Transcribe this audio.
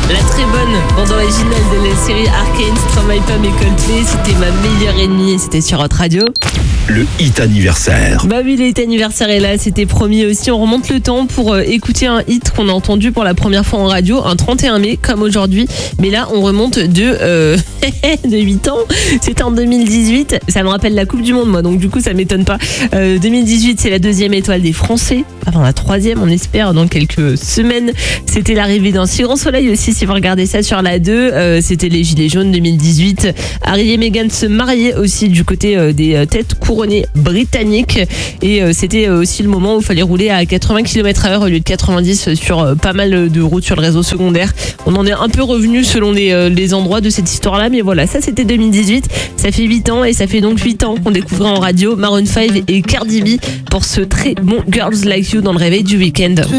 La très bonne bande originale de la série Arcane, Stromae Pam et Coldplay, c'était ma meilleure ennemie et c'était sur Hot Radio. Le hit anniversaire. Bah oui, le hit anniversaire est là, c'était promis aussi. On remonte le temps pour écouter un hit qu'on a entendu pour la première fois en radio, un 31 mai comme aujourd'hui. Mais là, on remonte de 8 ans. C'était en 2018. Ça me rappelle la Coupe du Monde, moi, donc du coup, ça m'étonne pas. 2018, c'est la 2e étoile des Français. Enfin, la 3e, on espère, dans quelques semaines. C'était l'arrivée d'un si grand soleil aussi, si vous regardez ça sur la 2. C'était les Gilets jaunes 2018. Harry et Meghan se mariaient aussi du côté des têtes couronnées britanniques. Et c'était aussi le moment où il fallait rouler à 80 km/h au lieu de 90 sur pas mal de routes sur le réseau secondaire. On en est un peu revenu selon les endroits de cette histoire-là. Mais voilà, ça c'était 2018. Ça fait 8 ans et ça fait donc 8 ans qu'on découvrait en radio Maroon 5 et Cardi B pour ce très bon Girls Like You dans le réveil du week-end.